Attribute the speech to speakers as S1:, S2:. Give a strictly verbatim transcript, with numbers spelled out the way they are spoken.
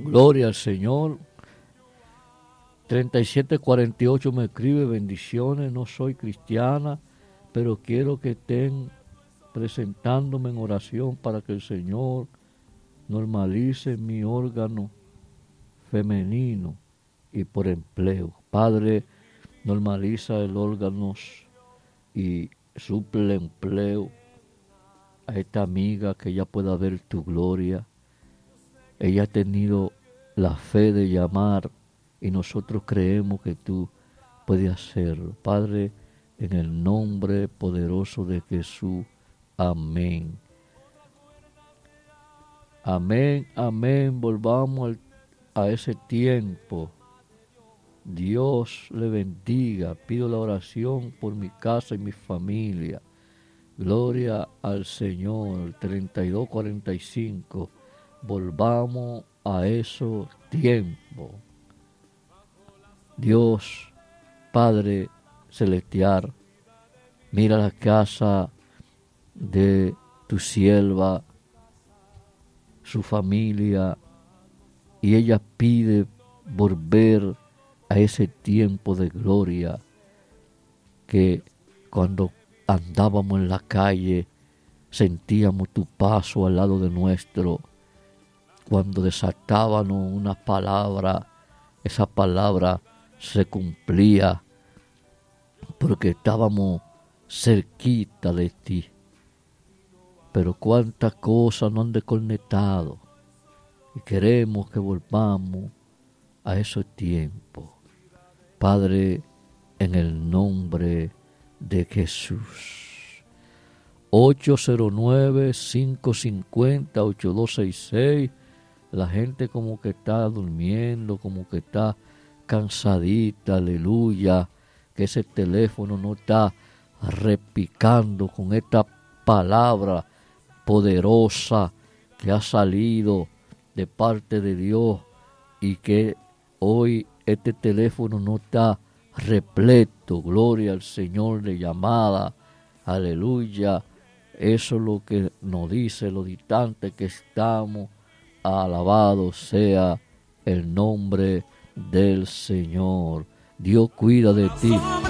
S1: Gloria al Señor. treinta y siete cuarenta y ocho me escribe: bendiciones, no soy cristiana, pero quiero que estén presentándome en oración para que el Señor normalice mi órgano femenino y por empleo. Padre, normaliza el órgano y suple empleo a esta amiga, que ella pueda ver tu gloria. Ella ha tenido la fe de llamar y nosotros creemos que tú puedes hacerlo. Padre, en el nombre poderoso de Jesús. Amén. Amén, amén. Volvamos al, a ese tiempo. Dios le bendiga. Pido la oración por mi casa y mi familia. Gloria al Señor. treinta y dos cuarenta y cinco. Volvamos a esos tiempos. Dios, Padre celestial, mira la casa de tu sierva, su familia, y ella pide volver a ese tiempo de gloria que cuando andábamos en la calle sentíamos tu paso al lado de nuestro. Cuando desatábamos una palabra, esa palabra se cumplía porque estábamos cerquita de ti. Pero cuántas cosas nos han desconectado y queremos que volvamos a esos tiempos. Padre, en el nombre de Jesús. ocho cero nueve, cinco cinco cero, ocho dos seis seis. La gente como que está durmiendo, como que está cansadita, aleluya, que ese teléfono no está repicando con esta palabra poderosa que ha salido de parte de Dios, y que hoy este teléfono no está repleto, gloria al Señor, de llamada, aleluya. Eso es lo que nos dice lo distante que estamos. Alabado sea el nombre del Señor. Dios cuida de ti.